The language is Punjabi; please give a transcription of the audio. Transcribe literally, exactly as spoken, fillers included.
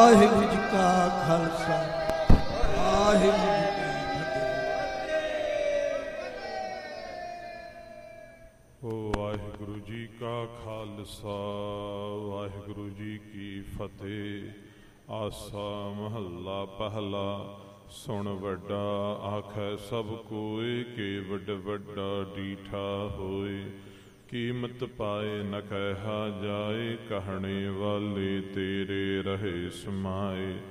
ਵਾਹਿਗੁਰੂ ਜੀ ਕਾ ਖਾਲਸਾ ਵਾਹਿਗੁਰੂ ਜੀ ਕੀ ਫਤਿਹ। ਵਾਹਿਗੁਰੂ ਜੀ ਕਾ ਖਾਲਸਾ ਵਾਹਿਗੁਰੂ ਜੀ ਕੀ ਫਤਿਹ। ਆਸਾ ਮਹੱਲਾ ਪਹਿਲਾ। ਸੁਣ ਵੱਡਾ ਆਖੈ ਸਭ ਕੋਇ, ਕੇ ਵੱਡ ਵੱਡਾ ਡੀਠਾ ਹੋਏ। ਕੀਮਤ ਪਾਏ ਨ ਕਹਿਆ ਜਾਏ, ਕਹਿਣੇ ਵਾਲੇ ਤੇਰੇ ਰਹੇ ਸਮਾਏ।